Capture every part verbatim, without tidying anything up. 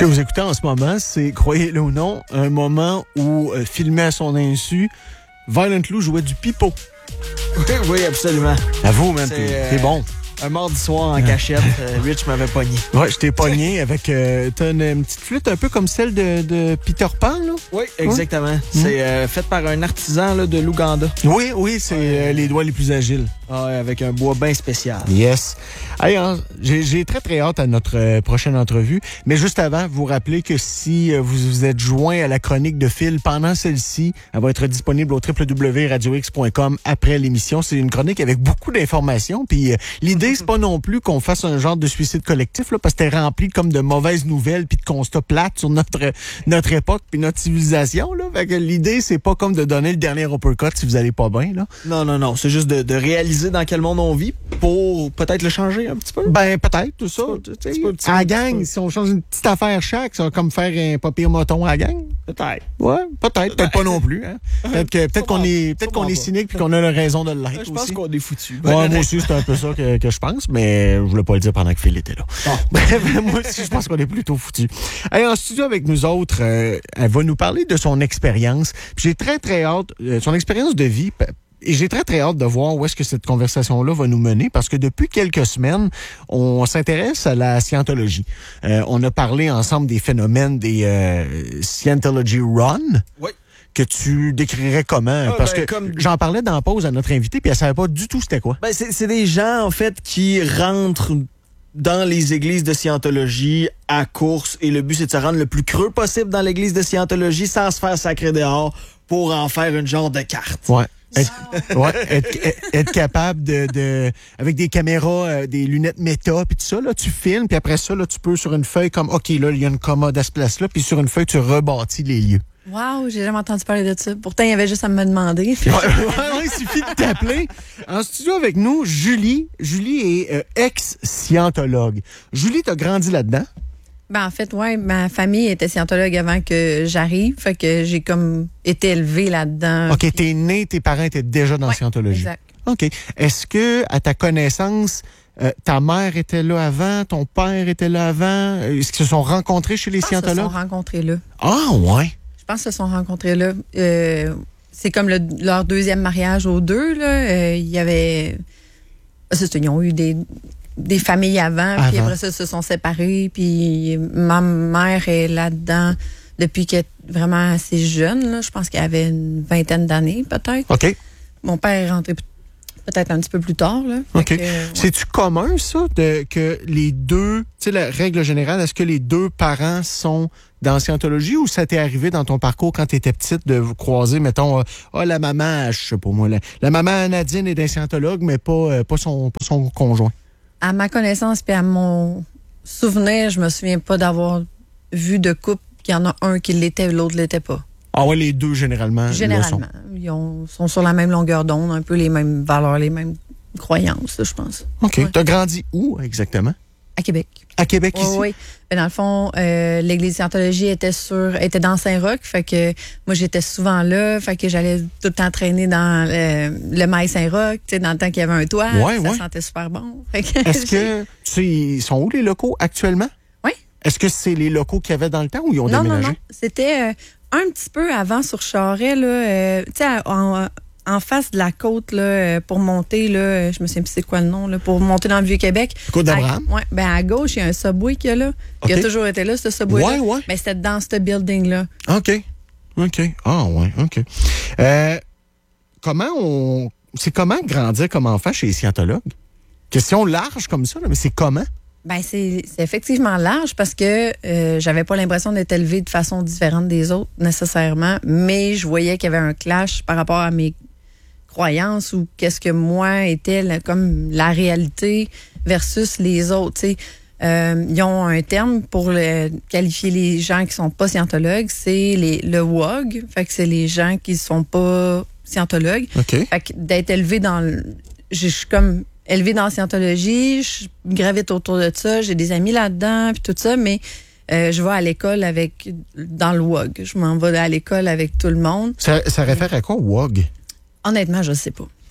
que vous écoutez en ce moment, c'est, croyez-le ou non, un moment où, euh, filmé à son insu, Violent Lou jouait du pipeau. Oui, oui, absolument. Avoue, man, C'est, t'es, euh, t'es bon. Un mardi soir en cachette, euh, Rich m'avait pogné. Ouais, je t'ai pogné avec... Euh, t'as une, une petite flûte un peu comme celle de, de Peter Pan, là? Oui, exactement. Ouais. C'est euh, fait par un artisan là, de l'Ouganda. Oui, oui, c'est euh, les doigts les plus agiles. Ah, ouais, avec un bois bien spécial. Yes. Hey, hein, j'ai, j'ai très, très hâte à notre euh, prochaine entrevue. Mais juste avant, vous rappelez que si euh, vous vous êtes joint à la chronique de Phil pendant celle-ci, elle va être disponible au w w w point radio x point com après l'émission. C'est une chronique avec beaucoup d'informations. Puis euh, l'idée, c'est pas non plus qu'on fasse un genre de suicide collectif, là, parce que c'était rempli comme de mauvaises nouvelles puis de constats plates sur notre notre époque puis notre civilisation. Là. Fait que l'idée, c'est pas comme de donner le dernier uppercut si vous allez pas bien. Là. Non, non, non. C'est juste de, de réaliser dans quel monde on vit pour peut-être le changer un petit peu. Ben, peut-être, tout ça. Petit peu, petit peu, petit À la peu, gang, petit peu. si on change une petite affaire chaque, ça va comme faire un pas pire moton à la gang. Peut-être. Ouais, peut-être, peut-être pas non plus. Hein. Peut-être que, peut-être qu'on est, peut-être qu'on est cynique puis qu'on a la raison de l'être Je pense aussi. qu'on est foutu. Ouais, moi aussi, c'est un peu ça que, que je pense, mais je voulais pas le dire pendant que Phil était là. Ah. Bref, moi aussi, je pense qu'on est plutôt foutus. Hey, en studio avec nous autres, euh, elle va nous parler de son expérience. Puis j'ai très, très hâte, euh, son expérience de vie. Et j'ai très, très hâte de voir où est-ce que cette conversation-là va nous mener, parce que depuis quelques semaines, on s'intéresse à la scientologie. Euh, on a parlé ensemble des phénomènes des euh, Scientology Run. Oui. Que tu décrirais comment? Ah, Parce ben, que comme- j'en parlais dans la pause à notre invité, puis elle savait pas du tout c'était quoi. Ben, c'est, c'est des gens, en fait, qui rentrent dans les églises de Scientologie à course, et le but, c'est de se rendre le plus creux possible dans l'église de Scientologie sans se faire sacrer dehors pour en faire une genre de carte. Ouais. Être, ouais, être, être capable de, de avec des caméras, euh, des lunettes méta, puis tout ça, là, tu filmes, puis après ça, là, tu peux sur une feuille comme, OK, là, il y a une commode à ce place-là, puis sur une feuille, tu rebâtis les lieux. Wow, j'ai jamais entendu parler de ça. Pourtant, il y avait juste à me demander. Ouais, ouais, ouais, il suffit de t'appeler. En studio avec nous, Julie. Julie est euh, ex-scientologue. Julie, t'as grandi là-dedans? Ben, en fait, ouais, ma famille était scientologue avant que j'arrive. Fait que j'ai comme été élevée là-dedans. OK, t'es né, tes parents étaient déjà dans la Ouais, scientologie. exact. OK. Est-ce que, à ta connaissance, euh, ta mère était là avant, ton père était là avant? Est-ce qu'ils se sont rencontrés chez les Je pense qu'ils se sont scientologues? rencontrés là. Ah, ouais. Je pense qu'ils se sont rencontrés là. Euh, c'est comme le- leur deuxième mariage aux deux. Là. Euh, il y avait... C'est ça, ils ont eu des, des familles avant, puis Avant. après ça, ils se sont séparés. Puis ma mère est là-dedans depuis qu'elle est vraiment assez jeune. Là. Je pense qu'elle avait une vingtaine d'années, peut-être. OK. Mon père est rentré p- peut-être un petit peu plus tard. Là. Fait OK. que, euh, ouais. C'est-tu commun, ça, de, que les deux, tu sais, la règle générale, est-ce que les deux parents sont dans la scientologie ou ça t'est arrivé dans ton parcours quand tu étais petite de vous croiser, mettons, euh, ah, la maman, je sais pas moi, la, la maman Nadine est d'un scientologue, mais pas, euh, pas, son, pas son conjoint. À ma connaissance puis à mon souvenir, je me souviens pas d'avoir vu de couple qu'il y en a un qui l'était et l'autre l'était pas. Ah ouais, les deux, généralement, le Généralement. sont. Ils ont- sont sur la même longueur d'onde, un peu les mêmes valeurs, les mêmes croyances, là, je pense. OK. Ouais. T'as grandi où, exactement? À Québec. À Québec, Oui, ici? oui. Ben, dans le fond, euh, l'église de Scientologie était sur, était dans Saint-Roch, fait que moi j'étais souvent là, fait que j'allais tout le temps traîner dans le, le maïs Saint-Roch, tu sais, dans le temps qu'il y avait un toit, Ouais, ça ouais. sentait super bon. Fait que Est-ce que, tu sais, ils sont où les locaux actuellement? Oui. Est-ce que c'est les locaux qu'il y avait dans le temps ou ils ont Non, non, déménagé? non. C'était euh, un petit peu avant sur Charest, là, euh, tu sais, en, en face de la côte, là, euh, pour monter, là, euh, je me souviens plus c'est quoi le nom, là, pour monter dans le Vieux-Québec. Côte d'Abraham? Oui, ben à gauche, il y a un Subway qu'il y a là. Il OK. a toujours été là, ce Subway-là. Ouais, ouais. Mais c'était dans ce building-là. OK. OK. Ah, ouais, OK. Euh, comment on. C'est comment grandir comme enfant chez les scientologues? Question large comme ça, là, mais c'est comment? Ben c'est c'est effectivement large parce que euh, j'avais pas l'impression d'être élevée de façon différente des autres nécessairement, mais je voyais qu'il y avait un clash par rapport à mes croyances ou qu'est-ce que moi était la- comme la réalité versus les autres. Tu sais. Euh, ils ont un terme pour le- qualifier les gens qui sont pas scientologues, c'est les le W O G, fait que c'est les gens qui sont pas scientologues. OK. Fait que d'être élevé dans le. Je suis comme élevée dans la scientologie, je gravite autour de ça, j'ai des amis là-dedans, puis tout ça, mais euh, je vais à l'école avec. Dans le W O G. Je m'en vais à l'école avec tout le monde. Ça, ça réfère à quoi, W O G? Honnêtement, je sais pas.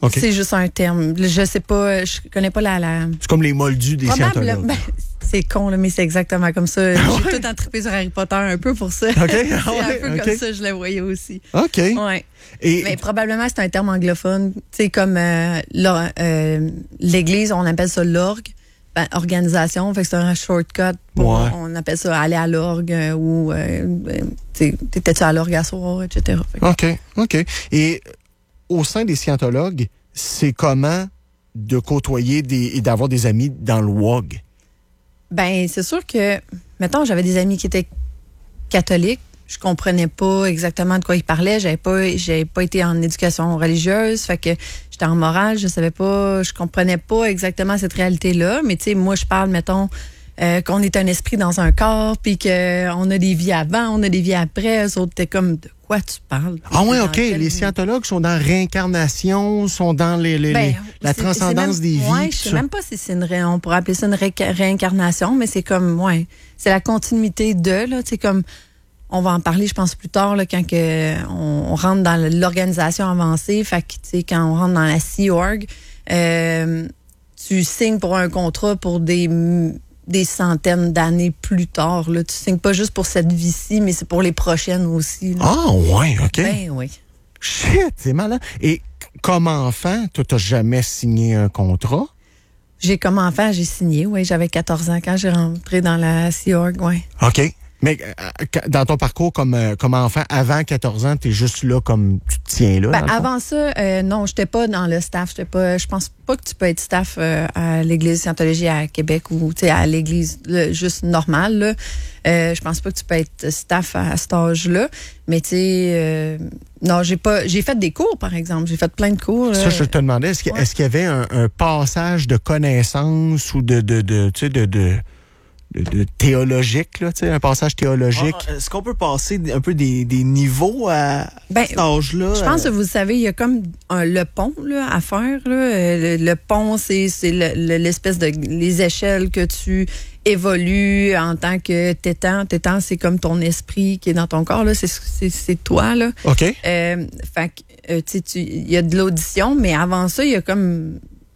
Okay. C'est juste un terme. Je sais pas, je connais pas la... la... C'est comme les moldus des scientologues. Ben, c'est con, là, mais c'est exactement comme ça. J'ai ouais. tout entrippé sur Harry Potter un peu pour ça. OK. c'est ouais, un peu okay. comme ça, je le voyais aussi. OK. Ouais. Et... Mais probablement, c'est un terme anglophone. Tu sais, comme euh, euh, l'Église, on appelle ça l'orgue. Ben, organisation, fait que c'est un shortcut pour, ouais. on appelle ça aller à l'orgue euh, ou euh, t'étais-tu à l'orgue à soir, et cetera. OK, OK. Et au sein des scientologues, c'est comment de côtoyer des, et d'avoir des amis dans le W O G? Ben, c'est sûr que, mettons, j'avais des amis qui étaient catholiques. Je comprenais pas exactement de quoi ils parlaient. J'avais pas, j'avais pas été en éducation religieuse. Fait que j'étais en morale. Je savais pas, je comprenais pas exactement cette réalité-là. Mais tu sais, moi, je parle, mettons, euh, qu'on est un esprit dans un corps, puis qu'on a des vies avant, on a des vies après. Eux autres, t'es comme, de quoi tu parles? Ah ouais, OK. Les scientologues sont dans réincarnation, sont dans les, les, ben, les la transcendance même, des vies. Ouais, je sais même pas si c'est une ré, on pourrait appeler ça une ré, réincarnation, mais c'est comme, ouais, c'est la continuité de, là, tu sais, comme, on va en parler, je pense, plus tard, là, quand que on, on rentre dans l'organisation avancée. Fait que, tu sais, quand on rentre dans la Sea Org, euh, tu signes pour un contrat pour des, des centaines d'années plus tard. Là. Tu signes pas juste pour cette vie-ci, mais c'est pour les prochaines aussi. Là. Ah, ouais, OK. Ben oui. Shit, c'est malin. Et comme enfant, tu n'as jamais signé un contrat? J'ai comme enfant, j'ai signé, oui. J'avais quatorze ans quand j'ai rentré dans la Sea Org, oui. OK. Mais euh, dans ton parcours comme, euh, comme enfant, avant quatorze ans, tu es juste là comme tu te tiens là? Ben, avant ça, euh, non, j'étais pas dans le staff. J'étais pas, je pense pas que tu peux être staff euh, à l'Église de Scientologie à Québec ou à l'Église là, juste normale. Là. Euh, je pense pas que tu peux être staff à, à cet âge-là. Mais tu sais, euh, non, j'ai pas, j'ai fait des cours, par exemple. J'ai fait plein de cours. Ça, là. je te demandais, est-ce qu'il, ouais. est-ce qu'il y avait un, un passage de connaissances ou de, de, de, tu sais, de, de De, de théologique, là, tu sais, un passage théologique. Ah, est-ce qu'on peut passer un peu des, des niveaux à ben, cet âge-là? Je pense que vous savez, il y a comme un, le pont là, à faire. Là. Le, le pont, c'est, c'est le, le, l'espèce de les échelles que tu évolues en tant que tétan. Tétan, c'est comme ton esprit qui est dans ton corps. Là. C'est, c'est, c'est toi. Là. OK. Euh, fait que, euh, tu sais, il y a de l'audition, mais avant ça, il y a comme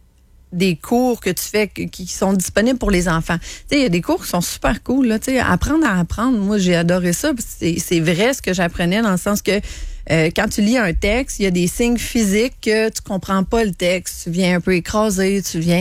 des cours que tu fais qui sont disponibles pour les enfants. Tu sais, il y a des cours qui sont super cool, là, tu sais, apprendre à apprendre. Moi, j'ai adoré ça. C'est, c'est vrai ce que j'apprenais dans le sens que euh, quand tu lis un texte, il y a des signes physiques que tu comprends pas le texte. Tu viens un peu écrasé, tu viens...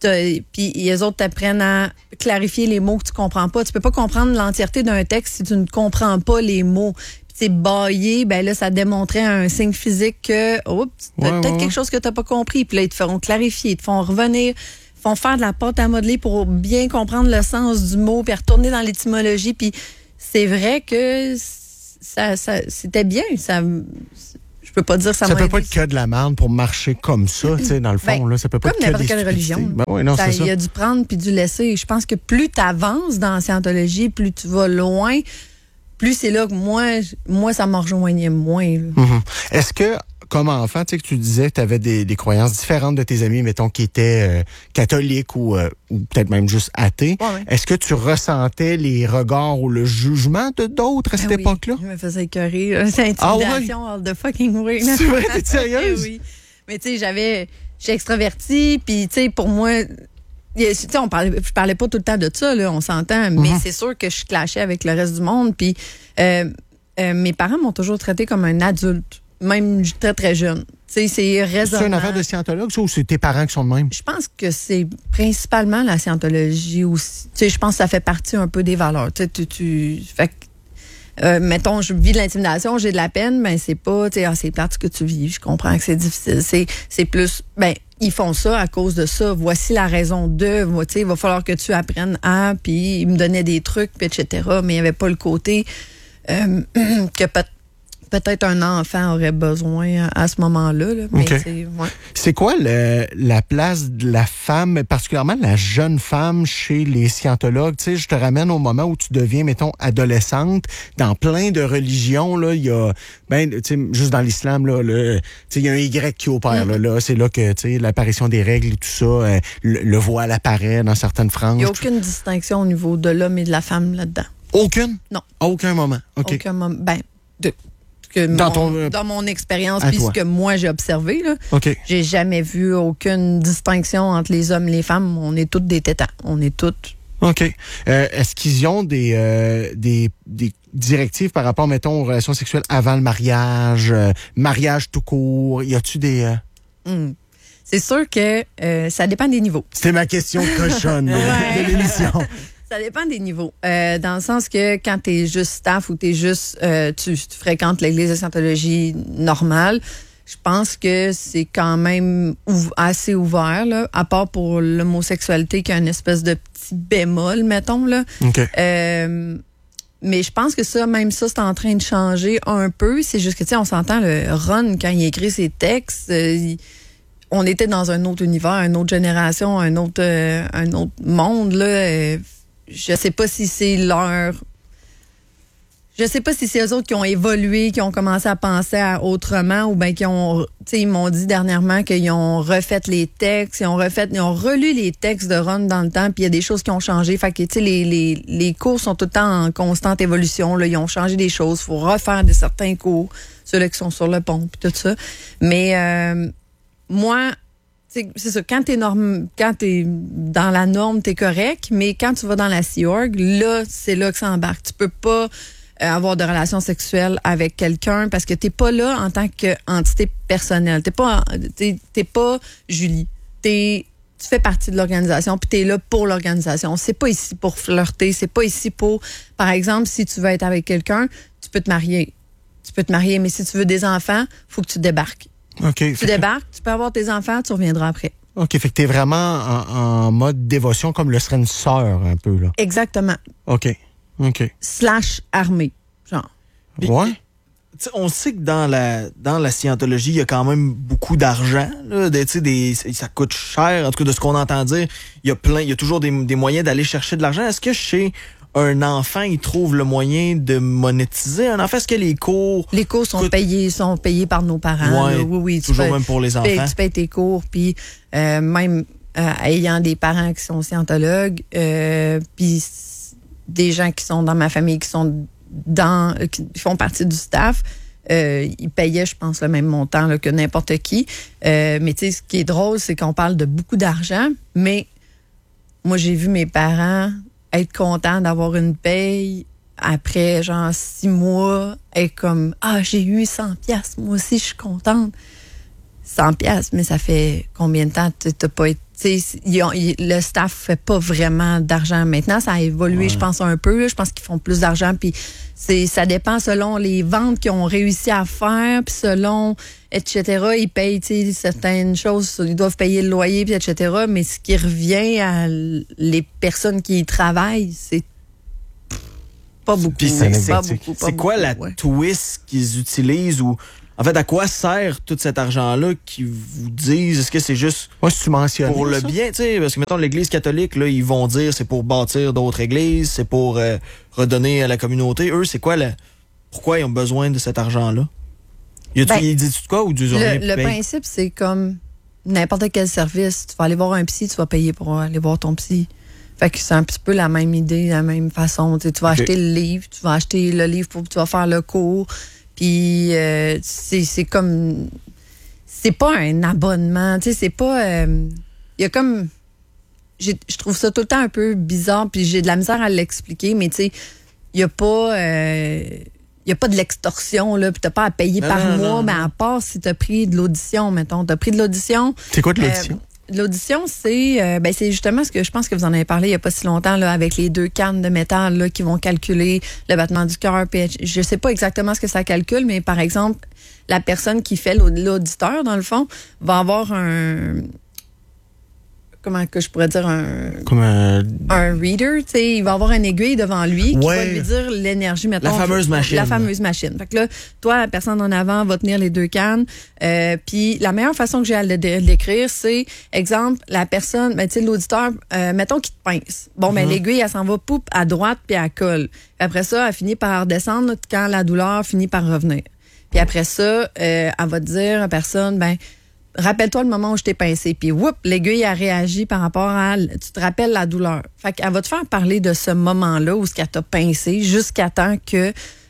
Puis les autres t'apprennent à clarifier les mots que tu comprends pas. Tu peux pas comprendre l'entièreté d'un texte si tu ne comprends pas les mots. C'est baillé, ben là, ça démontrait un signe physique que, oups, t'as ouais, peut-être ouais. quelque chose que t'as pas compris. Puis là, ils te feront clarifier, ils te font revenir, ils font faire de la pâte à modeler pour bien comprendre le sens du mot, puis retourner dans l'étymologie. Puis c'est vrai que ça, ça c'était bien. Ça, je peux pas dire ça. Ça m'a peut pas aidé. être que de la merde pour marcher comme ça, tu sais, dans le fond. Ben, là, ça peut pas comme être que n'importe des quelle religion. Ben oui, non, c'est ça. Il y a du prendre puis du laisser. Je pense que plus tu avances dans la scientologie, plus tu vas loin, plus c'est là que moi, moi ça me rejoignait moins. Mm-hmm. Est-ce que, comme enfant, tu sais que tu disais que tu avais des, des croyances différentes de tes amis, mettons, qui étaient euh, catholiques ou, euh, ou peut-être même juste athées, ouais, ouais. Est-ce que tu ressentais les regards ou le jugement de d'autres à cette ben oui, époque-là? Je me faisais écœurer. C'est intimidation ah ouais? all the fucking way. C'est vrai, t'es sérieuse? Oui. Mais tu sais, j'avais, j'étais extravertie, puis tu sais, pour moi... Tu sais, on parlait, je parlais pas tout le temps de ça, là, on s'entend, mais Mm-hmm. c'est sûr que je clashais avec le reste du monde. Puis euh, euh, mes parents m'ont toujours traité comme un adulte, même très, très jeune. Tu sais, c'est raisonnable. C'est une affaire de scientologue, ça, ou c'est tes parents qui sont de même? Je pense que c'est principalement la scientologie aussi. Tu sais, je pense que ça fait partie un peu des valeurs. Tu sais, tu, tu, fait que, euh, mettons, je vis de l'intimidation, j'ai de la peine, ben c'est pas, tu sais, ah, c'est plate ce que tu vis, je comprends que c'est difficile. C'est, c'est plus, ben, ils font ça à cause de ça. Voici la raison de, tu sais, il va falloir que tu apprennes à, puis ils me donnaient des trucs, puis et cetera. Mais il n'y avait pas le côté euh, que peut- peut-être un enfant aurait besoin à, à ce moment-là. Là. Mais OK. c'est, ouais. C'est quoi le, la place de la femme, particulièrement de la jeune femme chez les scientologues? Tu sais, je te ramène au moment où tu deviens, mettons, adolescente. Dans plein de religions, là, il y a, ben, tu sais, juste dans l'islam, là, le, tu sais, il y a un Y qui opère, Mm. là, là. C'est là que, tu sais, l'apparition des règles et tout ça, euh, le, le voile apparaît dans certaines franges. Il n'y a aucune distinction au niveau de l'homme et de la femme là-dedans. Aucune? Non. À aucun moment. OK. Aucun moment. Ben, de, que Dans mon, ton, euh, dans mon expérience, à puis ce toi. que moi j'ai observé, là, OK. j'ai jamais vu aucune distinction entre les hommes et les femmes. On est toutes des tétans. On est toutes. OK. Euh, est-ce qu'ils ont des, euh, des, des directives par rapport, mettons, aux relations sexuelles avant le mariage, euh, mariage tout court? Y a-tu des... euh, Hmm. C'est sûr que euh, ça dépend des niveaux. C'était ma question cochonne de- Ouais. de l'émission. Ça dépend des niveaux. Euh, dans le sens que quand tu es juste staff ou tu es juste euh, tu, tu fréquentes l'église de Scientologie normale, je pense que c'est quand même ouv- assez ouvert, là, à part pour l'homosexualité qui a une espèce de petit bémol, mettons. Là. OK. Euh, mais je pense que ça, même ça, c'est en train de changer un peu. C'est juste que, tu sais, on s'entend, le Ron, quand il écrit ses textes, euh, il- on était dans un autre univers, une autre génération, un autre, euh, un autre monde, là. Euh, je sais pas si c'est leur... Je sais pas si c'est eux autres qui ont évolué, qui ont commencé à penser à autrement, ou bien qui ont... Tu sais, ils m'ont dit dernièrement qu'ils ont refait les textes, ils ont refait... Ils ont relu les textes de Ron dans le temps, puis il y a des choses qui ont changé. Fait que, tu sais, les, les, les cours sont tout le temps en constante évolution, là. Ils ont changé des choses. Il faut refaire de certains cours, ceux-là qui sont sur le pont, puis tout ça. Mais... Euh, moi, c'est c'est ça, quand t'es norme, quand t'es dans la norme, t'es correct, mais quand tu vas dans la Sea Org, là, c'est là que ça embarque. Tu peux pas euh, avoir de relations sexuelles avec quelqu'un parce que t'es pas là en tant qu'entité personnelle. T'es pas, t'es, t'es pas Julie. T'es, tu fais partie de l'organisation, puis t'es là pour l'organisation. C'est pas ici pour flirter, c'est pas ici pour, par exemple, si tu veux être avec quelqu'un, tu peux te marier. Tu peux te marier, mais si tu veux des enfants, faut que tu débarques. OK. Tu Fait que- débarques, tu peux avoir tes enfants, tu reviendras après. OK. Fait que t'es vraiment en, en mode dévotion comme le serait une sœur, un peu, là. Exactement. OK. OK. Slash armée, genre. Puis- Ouais. Tu sais, on sait que dans la dans la scientologie, il y a quand même beaucoup d'argent. Là, des, tu sais, des, ça coûte cher. En tout cas, de ce qu'on entend dire, il y a plein, il y a toujours des, des moyens d'aller chercher de l'argent. Est-ce que chez un enfant, il trouve le moyen de monétiser un enfant? Est-ce que les cours... Les cours sont Coûte- payés, sont payés par nos parents. Ouais, là. Oui, oui. tu toujours payes- même pour les tu payes- enfants. Tu payes tes cours, puis euh, même euh, ayant des parents qui sont scientologues, euh, puis s- des gens qui sont dans ma famille, qui sont dans, euh, qui font partie du staff, euh, ils payaient, je pense, le même montant là, que n'importe qui. Euh, mais tu sais, ce qui est drôle, c'est qu'on parle de beaucoup d'argent, mais moi, j'ai vu mes parents être contents d'avoir une paye après, genre, six mois, être comme, ah, j'ai eu cent piastres, moi aussi, je suis contente. cent piastres, mais ça fait combien de temps tu t'as pas été... tu sais, ils ont- ils- le staff fait pas vraiment d'argent. Maintenant, ça a évolué, je pense, un peu. là. Je pense qu'ils font plus d'argent. Puis c'est, ça dépend selon les ventes qu'ils ont réussi à faire, puis selon, et cetera. Ils payent tu sais, certaines choses, ils doivent payer le loyer, puis et cetera. Mais ce qui revient à l- les personnes qui y travaillent, c'est pas beaucoup. Puis c'est- pas c'est- beaucoup, pas C'est quoi beaucoup, la ouais. twist qu'ils utilisent ou en fait à quoi sert tout cet argent-là qu'ils vous disent? Est-ce que c'est juste Moi, si tu mentionnes. pour le bien, tu sais, parce que mettons l'Église catholique là, ils vont dire c'est pour bâtir d'autres églises, c'est pour euh, redonner à la communauté. Eux, c'est quoi la pourquoi ils ont besoin de cet argent-là? Y a-tu Ben, ils disent-tu de quoi ou du Le, rien le principe, c'est comme n'importe quel service. Tu vas aller voir un psy, tu vas payer pour aller voir ton psy. Fait que c'est un petit peu la même idée, la même façon. Tu sais, tu vas Ok. acheter le livre, tu vas acheter le livre pour tu vas faire le cours. Puis euh, c'est, c'est comme c'est pas un abonnement, tu sais, c'est pas euh, il y a comme j'ai- je trouve ça tout le temps un peu bizarre puis j'ai de la misère à l'expliquer, mais tu sais, il y a pas euh, il y a pas de l'extorsion là, puis t'as pas à payer Non, par non, mois, non, mais non. à part si t'as pris de l'audition, mettons, t'as pris de l'audition. C'est quoi de l'audition? Euh, L'audition, c'est euh, ben c'est justement ce que je pense que vous en avez parlé il y a pas si longtemps là, avec les deux cannes de métal là, qui vont calculer le battement du cœur. Puis je sais pas exactement ce que ça calcule, mais par exemple, la personne qui fait l'aud- l'auditeur, dans le fond, va avoir un... Comment que je pourrais dire? Un, Comme un... un reader, tu sais, il va avoir une aiguille devant lui qui Ouais. va lui dire l'énergie, mettons. La fameuse machine. La fameuse machine. Fait que là, toi, la personne en avant va tenir les deux cannes. Euh, puis la meilleure façon que j'ai à le dé- l'écrire, c'est, exemple, la personne, ben, tu sais, l'auditeur, euh, mettons qu'il te pince. Bon, ben, l'aiguille, elle s'en va, poup, à droite, puis elle colle. Puis après ça, elle finit par descendre quand la douleur finit par revenir. Puis après ça, euh, elle va te dire à la personne, ben, rappelle-toi le moment où je t'ai pincé. Puis, whoop, l'aiguille a réagi par rapport à... Tu te rappelles la douleur. Fait qu'elle va te faire parler de ce moment-là où ce qu'elle t'a pincé jusqu'à temps que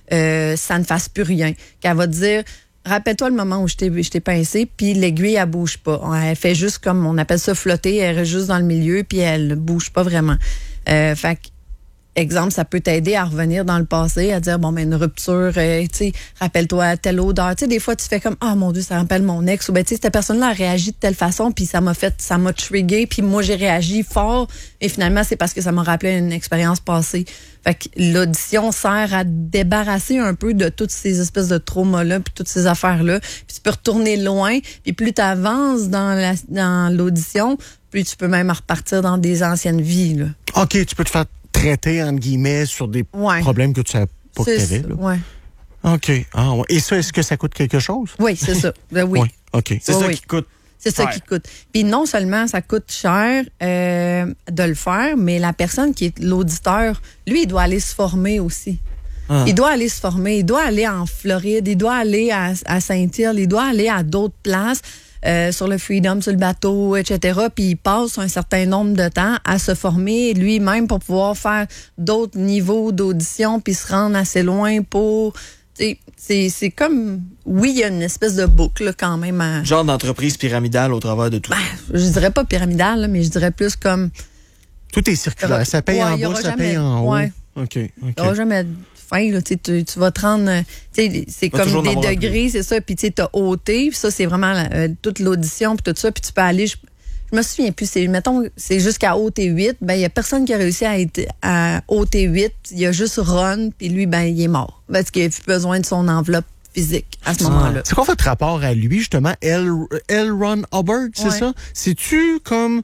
euh, ça ne fasse plus rien. Qu'elle va te dire, rappelle-toi le moment où je t'ai, je t'ai pincé, puis l'aiguille, elle bouge pas. Elle fait juste comme, on appelle ça flotter, elle reste juste dans le milieu, puis elle ne bouge pas vraiment. Euh, fait que, exemple, ça peut t'aider à revenir dans le passé, à dire, bon, ben, une rupture, euh, tu sais, rappelle-toi telle odeur. Tu sais, des fois, tu fais comme, ah, oh, mon Dieu, ça rappelle mon ex. Ou, ben, tu sais, cette personne-là a réagi de telle façon, puis ça m'a fait, ça m'a trigué, puis moi, j'ai réagi fort. Et finalement, c'est parce que ça m'a rappelé une expérience passée. Fait que l'audition sert à débarrasser un peu de toutes ces espèces de traumas-là, puis toutes ces affaires-là. Puis tu peux retourner loin, puis plus tu avances dans, la, dans l'audition, plus tu peux même repartir dans des anciennes vies, là. OK, tu peux te faire traiter, entre guillemets, sur des ouais. problèmes que tu savais pas c'est que tu avais. Ouais. OK. Ah, ouais. Et ça, est-ce que ça coûte quelque chose? Oui, c'est ça. Ben oui. Ouais. OK. C'est oui, ça oui. qui coûte. C'est ça qui coûte. Puis non seulement ça coûte cher euh, de le faire, mais la personne qui est l'auditeur, lui, il doit aller se former aussi. Ah. Il doit aller se former. Il doit aller en Floride. Il doit aller à, à Saint-Hyacinthe. Il doit aller à d'autres places. Euh, sur le Freedom, sur le bateau, et cetera. Puis il passe un certain nombre de temps à se former lui-même pour pouvoir faire d'autres niveaux d'audition puis se rendre assez loin pour... C'est, c'est comme... Oui, il y a une espèce de boucle là, quand même. À... Genre d'entreprise pyramidale au travers de tout. Ben, je dirais pas pyramidale, là, mais je dirais plus comme... Tout est circulaire. Ça paye ouais, en bas, ça jamais... paye en haut. Ouais. OK. okay. Il n'y aura jamais de fin. Là, tu, tu vas te rendre... C'est comme des degrés, c'est ça. Puis tu as O T, puis ça, c'est vraiment euh, toute l'audition, puis tout ça. Puis tu peux aller... Je, je me souviens plus. C'est, mettons, c'est jusqu'à O T huit. Ben, il n'y a personne qui a réussi à être à O T huit. Il y a juste Ron, puis lui, ben, il est mort. Parce qu'il a plus besoin de son enveloppe physique à ce ah. moment-là. C'est quoi votre rapport à lui, justement? L. L. Ron Hubbard, c'est ouais. ça? C'est-tu comme...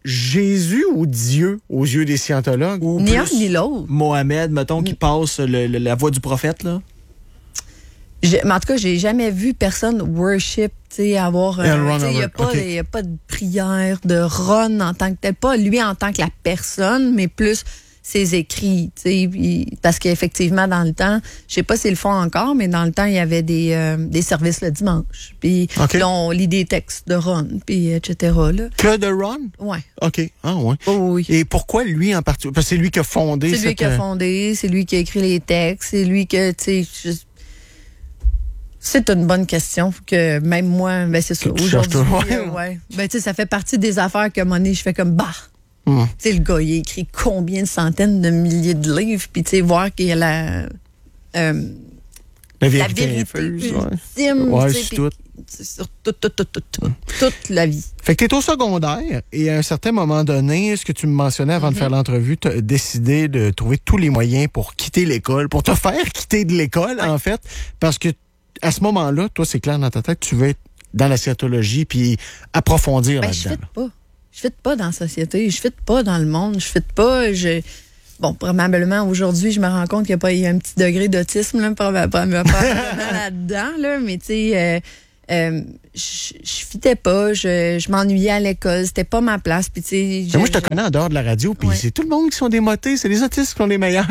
Jésus ou Dieu aux yeux des scientologues? Ou ni un ni l'autre. Mohamed, mettons, qui passe le, le, la voix du prophète, là? Je, mais en tout cas, j'ai jamais vu personne worship, tu sais, avoir... Il n'y a, okay. a pas de prière de Ron en tant que tel. Pas lui en tant que la personne, mais plus ses écrits, tu sais. Parce qu'effectivement, dans le temps, je sais pas s'ils le font encore, mais dans le temps, il y avait des, euh, des services le dimanche. Puis okay. là, on lit des textes de Ron, puis et cetera. Là. Que de Ron? Oui. OK. Ah, ouais. Oh, oui. Et pourquoi lui en particulier? Parce que c'est lui qui a fondé. C'est lui cette... qui a fondé, c'est lui qui a écrit les textes, c'est lui que, tu sais... Juste... C'est une bonne question que même moi, ben c'est ça. Aujourd'hui, euh, ouais. Ben tu sais, ça fait partie des affaires que à un moment donné, je fais comme bah. Mm. Tu sais, le gars, il a écrit combien de centaines de milliers de livres, puis tu sais, voir qu'il y a la euh, la vérité, la vérité ultime, ouais, tu sais, tout. sur toute, toute, toute, toute, toute, toute la vie. Fait que t'es au secondaire et à un certain moment donné, ce que tu me mentionnais avant mm-hmm. de faire l'entrevue, tu as décidé de trouver tous les moyens pour quitter l'école, pour te faire quitter de l'école, ouais. en fait, parce que à ce moment-là, toi, c'est clair dans ta tête, tu veux être dans la scientologie puis approfondir ben, là-dedans. Je ne pas. Je ne pas dans la société. Je ne pas dans le monde. Je ne pas. Je... Bon, probablement, aujourd'hui, je me rends compte qu'il y a, pas, il y a un petit degré d'autisme là, probablement là-dedans. Là, mais tu sais, euh, euh, je ne fitais pas. Je, je m'ennuyais à l'école. C'était pas ma place. Puis, tu sais, je, moi, je te je... connais en dehors de la radio. Puis ouais. c'est tout le monde qui sont démotés. C'est les autistes qui sont les meilleurs.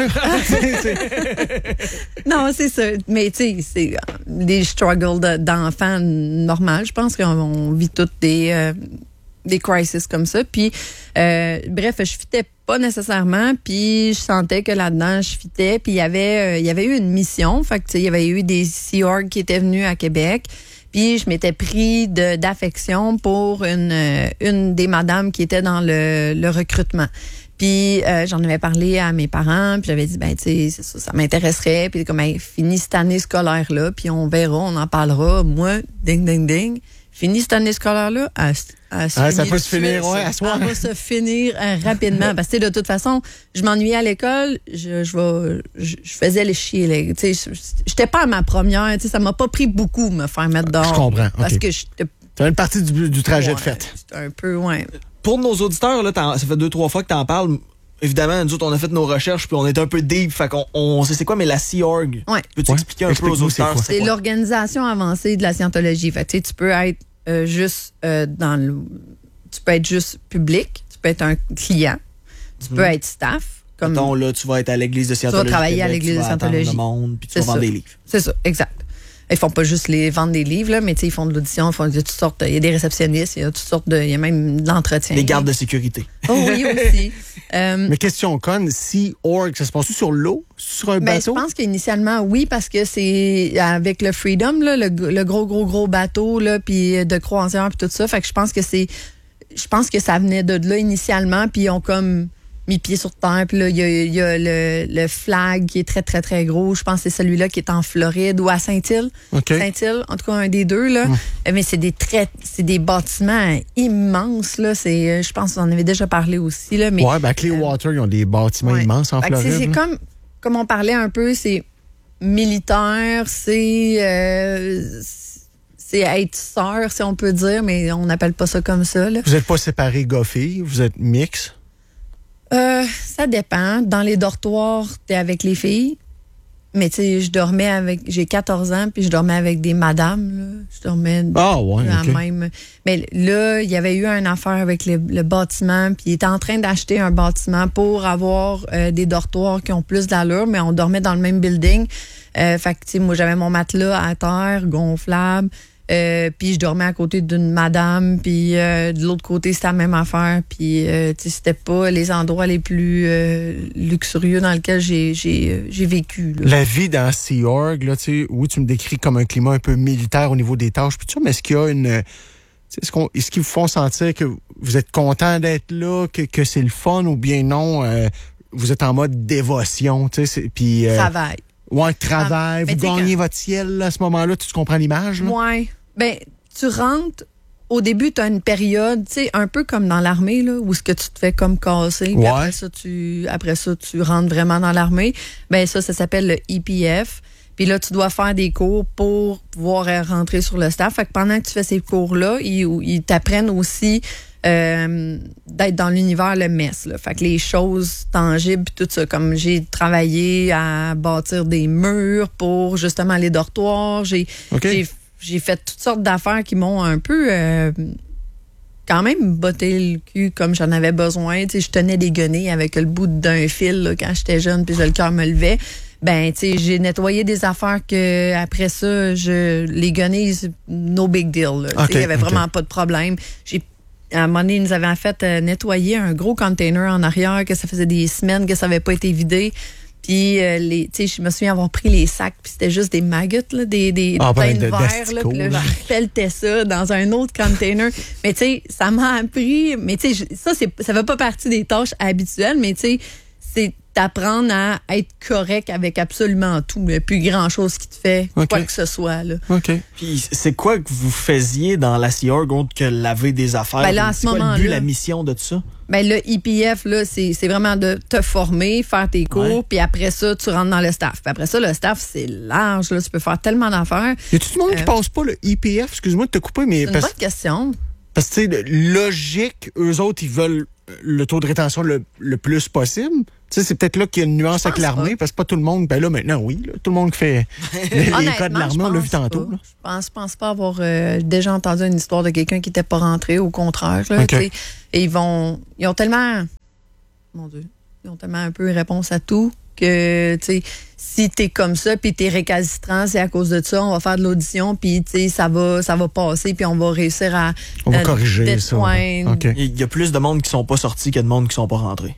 Non, c'est ça. Mais tu sais, c'est des struggles de, d'enfants normaux. Je pense qu'on vit toutes des, euh, des crises comme ça. Puis, euh, bref, je fitais pas nécessairement. Puis, je sentais que là-dedans, je fitais. Puis, il y avait, euh, il y avait eu une mission. Fait que, tu sais, il y avait eu des Sea Org qui étaient venus à Québec. Puis, je m'étais pris de, d'affection pour une, une des madames qui était dans le, le recrutement. Puis, euh, j'en avais parlé à mes parents, puis j'avais dit, ben, tu sais, ça, ça m'intéresserait. Puis, comme, hey, finis cette année scolaire-là, puis on verra, on en parlera. Moi, ding, ding, ding. Finis cette année scolaire-là, à, à se ah, finir. Ça peut se finir, ouais, à soir. Ça va se finir euh, rapidement. Parce que, de toute façon, je m'ennuyais à l'école, je, je, vais, je, je faisais les chier. Tu sais, j'étais pas à ma première, tu sais, ça m'a pas pris beaucoup me faire mettre dehors. Je comprends. Parce okay. que j'étais. C'est une partie du, du trajet ouais, de fête. C'était un peu, ouais. Pour nos auditeurs, là, ça fait deux, trois fois que t'en parles. Évidemment, nous autres, on a fait nos recherches puis on est un peu deep, fait qu'on on sait c'est quoi, mais la Sea Org. Ouais. Peux-tu ouais. expliquer un Explique peu aux auditeurs? C'est, c'est l'organisation avancée de la scientologie. Fait tu sais, tu peux être euh, juste euh, dans le. Tu peux être juste public, tu peux être un client, tu mm-hmm. peux être staff. Comme, Mettons, là, tu vas être à l'église de Scientologie. Tu vas travailler Québec, à l'église de Scientologie. Le monde, puis tu c'est vas vendre ça. des livres. C'est ça, exact. Ils font pas juste les vendre des livres, là, mais ils font de l'audition, ils font de toutes sortes. Il y a des réceptionnistes, il y a toutes sortes de. Il y a même de l'entretien. Les gardes de sécurité. Oh oui, aussi. euh, Mais question conne, Sea Org, ça se passe sur l'eau? Sur un ben, bateau? je pense qu'initialement, oui, parce que c'est avec le Freedom, là, le, le gros, gros, gros bateau, là, puis de croisière, puis tout ça. Fait que je pense que c'est. Je pense que ça venait de là initialement, puis ils ont comme mis pied sur terre. Puis là, il y a, il y a le, le flag qui est très, très, très gros. Je pense que c'est celui-là qui est en Floride ou à Saint-Île. Okay. Saint-Île, en tout cas, un des deux, là. Mm. Mais c'est des très, c'est des bâtiments immenses, là. C'est, je pense qu'on en avait déjà parlé aussi, là. Mais, ouais, ben, Clearwater, euh, ils ont des bâtiments ouais. immenses en fait Floride. C'est, c'est comme, comme on parlait un peu, c'est militaire, c'est, euh, c'est être sœur, si on peut dire, mais on n'appelle pas ça comme ça, là. Vous n'êtes pas séparés gars-filles, vous êtes mix? Euh, ça dépend. Dans les dortoirs, t'es avec les filles. Mais tu sais, je dormais avec... J'ai quatorze ans, puis je dormais avec des madames, là. Je dormais ah, ouais, la okay. même... Mais là, il y avait eu une affaire avec le, le bâtiment, puis il était en train d'acheter un bâtiment pour avoir euh, des dortoirs qui ont plus d'allure, mais on dormait dans le même building. Euh, fait que, tu sais, moi, j'avais mon matelas à terre, gonflable. Euh, puis je dormais à côté d'une madame, puis euh, de l'autre côté, c'était la même affaire. Puis, euh, tu sais, c'était pas les endroits les plus euh, luxurieux dans lesquels j'ai, j'ai, j'ai vécu. Là. La vie dans Sea Org, là, tu sais, oui, tu me décris comme un climat un peu militaire au niveau des tâches, puis tout ça, mais est-ce qu'il y a une... Est-ce, qu'on, est-ce qu'ils vous font sentir que vous êtes content d'être là, que, que c'est le fun, ou bien non, euh, vous êtes en mode dévotion, tu sais, puis... Euh, Travail. Ouais, travail, ah, vous gagnez que... votre ciel là, à ce moment-là, tu comprends l'image? Là? Ouais. Ben, tu rentres, au début, tu as une période, tu sais, un peu comme dans l'armée, là, où ce que tu te fais comme casser, puis ouais. après ça, tu après ça, tu rentres vraiment dans l'armée. Ben ça, ça s'appelle le E P F. Puis là, tu dois faire des cours pour pouvoir rentrer sur le staff. Fait que pendant que tu fais ces cours-là, ils, ils t'apprennent aussi Euh, d'être dans l'univers le mess, là. Fait que les choses tangibles tout ça, comme j'ai travaillé à bâtir des murs pour justement les dortoirs, j'ai okay. j'ai, j'ai fait toutes sortes d'affaires qui m'ont un peu euh, quand même botté le cul comme j'en avais besoin. Tu sais, je tenais des guenilles avec le bout d'un fil là, quand j'étais jeune, puis le cœur me levait. Ben, tu sais, j'ai nettoyé des affaires que après ça, je les guenilles, no big deal. Il okay, y avait okay. vraiment pas de problème. J'ai À un moment donné, ils nous avaient fait euh, nettoyer un gros container en arrière, que ça faisait des semaines que ça n'avait pas été vidé. Puis, euh, les, tu sais, je me souviens avoir pris les sacs, puis c'était juste des maggots, là, des, des ah, plein ben, de de verre, là, puis là, je pelletais ça dans un autre container. Mais tu sais, ça m'a appris, mais tu sais, ça, c'est, ça fait pas partie des tâches habituelles, mais tu sais, c'est d'apprendre à être correct avec absolument tout. Il n'y a plus grand-chose qui te fait okay. quoi que ce soit. Là. OK. Puis c'est quoi que vous faisiez dans la Sea Org autre que laver des affaires? Ben là, à ce c'est quoi moment-là, le but, la mission de tout ça? Ben le E P F, là, c'est, c'est vraiment de te former, faire tes cours, ouais. puis après ça, tu rentres dans le staff. Puis après ça, le staff, c'est large. Là, tu peux faire tellement d'affaires. Y a-tu du monde euh, qui passe pas le E P F? Excuse-moi de te couper, mais... C'est une parce... bonne question. Parce que, tu sais, logique, eux autres, ils veulent le taux de rétention le, le plus possible. Tu sais, c'est peut-être là qu'il y a une nuance avec l'armée, pas. Parce que pas tout le monde... Ben là, maintenant, oui. Là, tout le monde qui fait les, les cas de l'armée, on l'a vu tantôt. Là. Je pense, pense pas avoir euh, déjà entendu une histoire de quelqu'un qui n'était pas rentré, au contraire. Là, okay. Et ils vont... Ils ont tellement... Mon Dieu. Ils ont tellement un peu réponse à tout que, tu sais, si t'es comme ça, puis t'es récalcitrant, c'est à cause de ça, on va faire de l'audition, puis, tu sais, ça va, ça va passer, puis on va réussir à... On va euh, corriger ça. Okay. Il y a plus de monde qui sont pas sortis que de monde qui sont pas rentrés.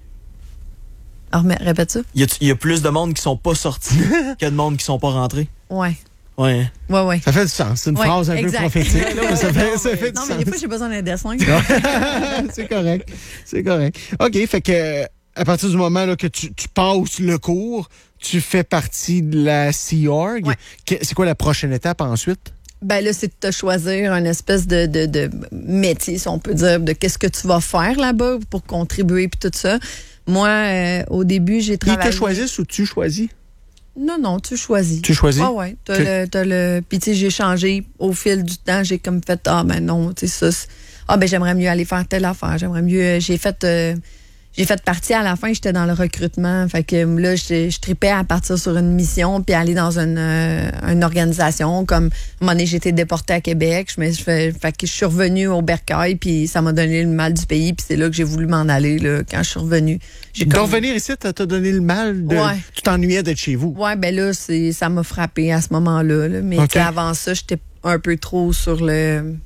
Alors, mais, répète ça. Il y, a, il y a plus de monde qui sont pas sortis que de monde qui sont pas rentrés. Ouais. Ouais. Ouais, ouais. Ça fait du sens. C'est une ouais, phrase un exact. peu prophétique. Là, ça fait, ça fait non, du mais sens. des fois, j'ai besoin d'un dessin. C'est correct. C'est correct. OK, fait que à partir du moment là, que tu, tu passes le cours, tu fais partie de la Sea Org. Ouais. C'est quoi la prochaine étape ensuite? Ben là, c'est de te choisir une espèce de, de, de métier, si on peut dire, de qu'est-ce que tu vas faire là-bas pour contribuer puis tout ça. Moi, euh, au début, j'ai travaillé... Ils te choisissent ou tu choisis? Non, non, tu choisis. Tu choisis? Ah ouais. T'as okay. le, t'as le... Puis tu sais, j'ai changé au fil du temps. J'ai comme fait, ah ben non, tu sais, ça... Ah ben j'aimerais mieux aller faire telle affaire. J'aimerais mieux... J'ai fait... Euh, j'ai fait partie à la fin, j'étais dans le recrutement. Fait que là, je, je tripais à partir sur une mission puis aller dans une, euh, une organisation. Comme, à un moment donné, j'ai été déportée à Québec. Je me, je fais, fait que je suis revenue au Bercail puis ça m'a donné le mal du pays. Puis c'est là que j'ai voulu m'en aller, là, quand je suis revenue. J'ai Donc, comme... venir ici, ça t'a donné le mal de... Ouais. Tu t'ennuyais d'être chez vous. Ouais, ben là, c'est, ça m'a frappé à ce moment-là. Là. Mais Okay. avant ça, j'étais un peu trop sur le...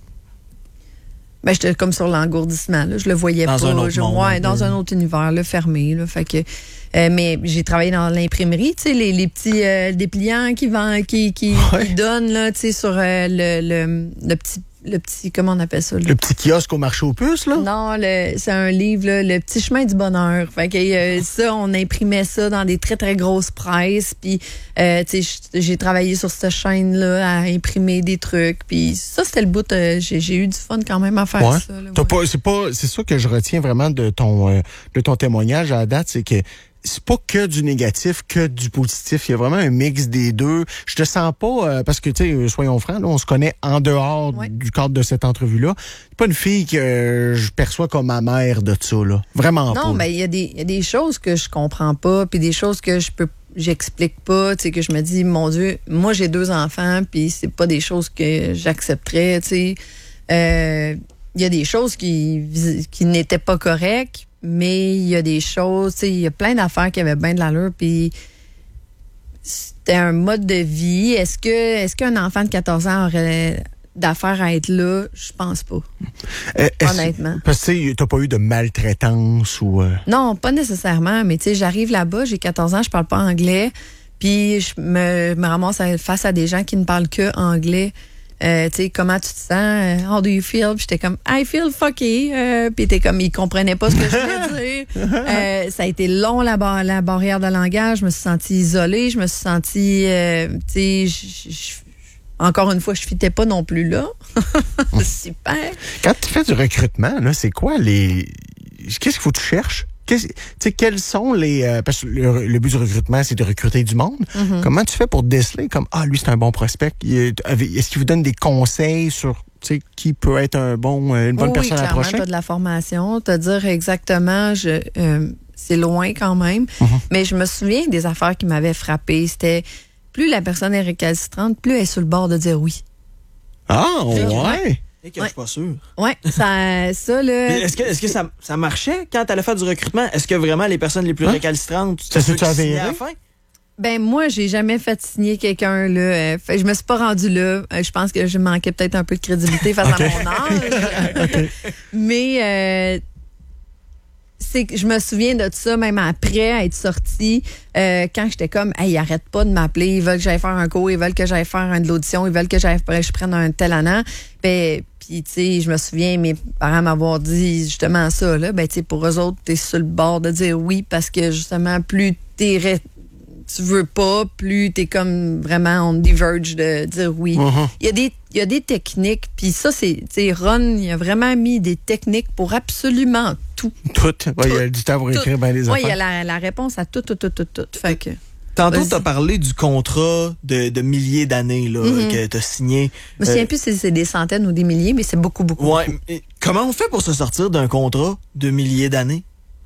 Ben, j'étais comme sur l'engourdissement. Là. Je le voyais dans pas. Un autre je, monde, ouais, un dans peu. un autre univers, là, fermé. Là, fait que, euh, mais j'ai travaillé dans l'imprimerie, tu sais, les, les petits euh, dépliants qui vendent, qui, qui, Ouais. qui donnent, là, tu sais, sur euh, le, le, le petit, le petit, comment on appelle ça? Là? Le petit kiosque au marché aux puces, là? Non, le, c'est un livre, là, Le petit chemin du bonheur. Fait que euh, ça, on imprimait ça dans des très, très grosses presses. Puis, euh, tu sais, j'ai travaillé sur cette chaîne-là à imprimer des trucs. Puis ça, c'était le bout. Euh, j'ai, j'ai eu du fun quand même à faire Ouais. ça. Là, T'as ouais. pas, c'est pas, c'est ça que je retiens vraiment de ton, euh, de ton témoignage à la date, c'est que c'est pas que du négatif, que du positif. Il y a vraiment un mix des deux. Je te sens pas, euh, parce que, tu sais, soyons francs, là, on se connaît en dehors Ouais. du cadre de cette entrevue-là. C'est pas une fille que euh, je perçois comme ma mère de ça, là. Vraiment pas. Non, là. mais il y, a des- il y a des choses que je comprends pas, puis des choses que je peux j'explique pas, tu sais, que je me dis, mon Dieu, moi j'ai deux enfants, puis c'est pas des choses que j'accepterais, tu sais. Euh, Il y a des choses qui, qui n'étaient pas correctes, mais il y a des choses, tu sais, il y a plein d'affaires qui avaient bien de l'allure, puis c'était un mode de vie. Est-ce que est-ce qu'un enfant de quatorze ans aurait d'affaires à être là? Je pense pas. Euh, est-ce- Honnêtement. Parce que, tu sais, t'as pas eu de maltraitance ou... euh, Non, pas nécessairement, mais tu sais, j'arrive là-bas, j'ai quatorze ans, je parle pas anglais, puis je me, me ramasse à- face à des gens qui ne parlent que anglais. Euh, tu sais, comment tu te sens? How do you feel? Puis j'étais comme, I feel fucky. Euh, puis t'es comme, ils comprenaient pas ce que je voulais dire. Euh, ça a été long, la, bar- la barrière de langage. Je me suis sentie isolée. Je me suis sentie, euh, tu sais, je- je- encore une fois, je fitais pas non plus là. Super. Quand tu fais du recrutement, là, c'est quoi les... Qu'est-ce qu'il faut que tu cherches? Qu'est-ce- Tu sais, quels sont les... euh, parce que le, le but du recrutement, c'est de recruter du monde. Mm-hmm. Comment tu fais pour déceler comme, ah, lui, c'est un bon prospect? Il est- Est-ce qu'il vous donne des conseils sur, tu sais, qui peut être un bon, euh, une bonne Oui, personne à clairement, approcher? t'as de la formation, te dire exactement, je, euh, c'est loin quand même, Mhm. mais je me souviens des affaires qui m'avaient frappé. C'était plus la personne est récalcitrante, plus elle est sur le bord de dire oui. Ah, Ouais. ouais! Et que Ouais. je suis pas sûr. Ouais, ça, ça là. Mais Est-ce que, est-ce que ça, ça marchait quand tu allais faire du recrutement? Est-ce que vraiment les personnes les plus Hein? récalcitrantes, Ça ceux s'est-tu qui signaient avéré? à la fin? Ben moi, j'ai jamais fait signer quelqu'un là. Euh, fait, je me suis pas rendue là. Euh, je pense que je manquais peut-être un peu de crédibilité face Ok. à mon âge. Mais euh, c'est que je me souviens de ça même après être sortie euh, quand j'étais comme hey, ils arrêtent pas de m'appeler, ils veulent que j'aille faire un cours, ils veulent que j'aille faire un de l'audition, ils veulent que j'aille je prenne un tel an. Ben puis tu sais, je me souviens mes parents m'avoir dit justement ça là, ben tu sais pour eux autres, t'es sur le bord de dire oui parce que justement plus t'es ré- tu veux pas, plus t'es comme vraiment on the verge de dire oui. Mhm. Il y a des il y a des techniques, puis ça c'est tu sais Ron, il a vraiment mis des techniques pour absolument tout. Tout. Ouais, il y a du temps pour Tout. écrire bien des Oui, il y a affaires. la, la réponse à tout tout tout tout tout. Fait que Tantôt, Vas-y. tu as parlé du contrat de, de milliers d'années là, Mhm. que tu as signé. je me souviens Euh, plus si c'est des centaines ou des milliers, mais c'est beaucoup beaucoup. Ouais. mais Comment on fait pour se sortir d'un contrat de milliers d'années?